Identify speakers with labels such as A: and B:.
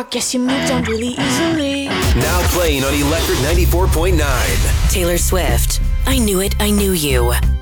A: rock, guess you moved on really easily.
B: Now playing on Electric 94.9.
C: Taylor Swift, I Knew It, I Knew You.